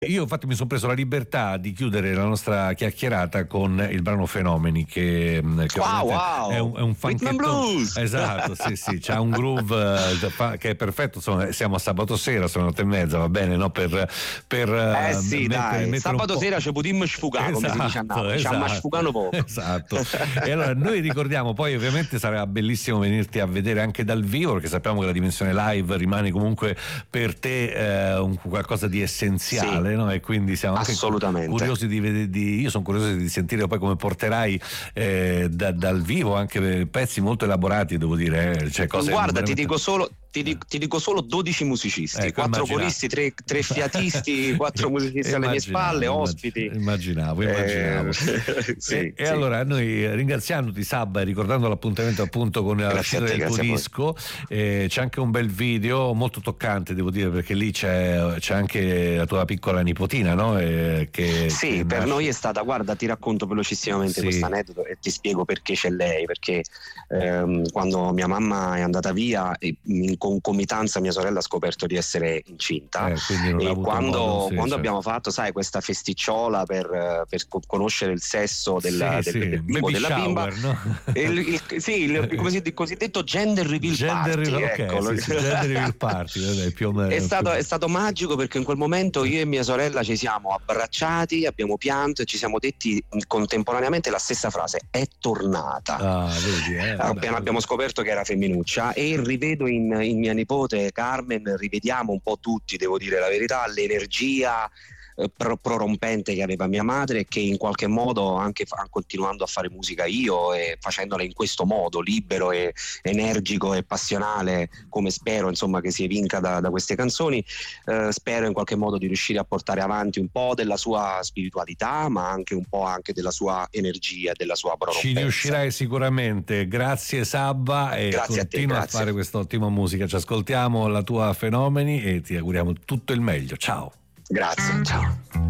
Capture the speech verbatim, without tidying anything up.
Io infatti mi sono preso la libertà di chiudere la nostra chiacchierata con il brano Fenomeni, che, che wow, wow. è un, è un Rhythm Blues. Esatto, sì, sì, c'ha un groove uh, che è perfetto. Insomma, siamo a sabato sera, sono notte e mezza, va bene, no? Per, per eh sì, mettere, dai, mettere sabato sera ci potremmo sfugare, esatto, come si dice a Napoli, esatto, ci sfugano poco. Esatto. E allora noi ricordiamo, poi ovviamente sarà bellissimo venirti a vedere anche dal vivo, perché sappiamo che la dimensione live rimane comunque per te eh, un, qualcosa di essenziale, sì, no? E quindi siamo anche curiosi di, di io sono curioso di sentire poi come porterai eh, da, dal vivo anche pezzi molto elaborati, devo dire, eh, cioè cose guarda veramente... ti dico solo Ti dico, ti dico solo dodici musicisti, ecco, quattro immaginavo. coristi, tre, tre fiatisti, quattro musicisti alle mie spalle, ospiti. Immaginavo, immaginavo. Eh, sì, e, sì. e allora noi, ringraziandoti Sabba e ricordando l'appuntamento appunto con la uscita del tuo disco, eh, c'è anche un bel video molto toccante, devo dire, perché lì c'è, c'è anche la tua piccola nipotina, no? Eh, che, sì, che per nasce... noi è stata, guarda, ti racconto velocissimamente sì. questo aneddoto e ti spiego perché c'è lei, perché ehm, quando mia mamma è andata via, in concomitanza mia sorella ha scoperto di essere incinta, eh, e quando, modo, sì, quando certo. abbiamo fatto, sai, questa festicciola per, per conoscere il sesso del, sì, del, sì. del bimbo, della shower, bimba, no? il, il, sì, il, come si, il cosiddetto gender reveal gender, party, okay, ecco. sì, sì, gender reveal party vabbè, più o meno, è, stato, più... è stato magico, perché in quel momento io e mia sorella ci siamo abbracciati, abbiamo pianto e ci siamo detti contemporaneamente la stessa frase: è tornata. Ah, vedi, eh, appena abbiamo scoperto che era femminuccia, e rivedo in, in mia nipote Carmen, rivediamo un po' tutti, devo dire la verità, l'energia eh, pro- prorompente che aveva mia madre, e che in qualche modo anche fa- continuando a fare musica io, e facendola in questo modo libero e energico e passionale, come spero insomma che si evinca da, da queste canzoni, eh, spero in qualche modo di riuscire a portare avanti un po' della sua spiritualità, ma anche un po' anche della sua energia, della sua prorompenza. Ci riuscirai sicuramente. Grazie Sabba, e grazie continua a, te, a fare quest'ottima musica. Ci ascoltiamo la tua Fenomeni e ti auguriamo tutto il meglio. Ciao. Grazie, ciao.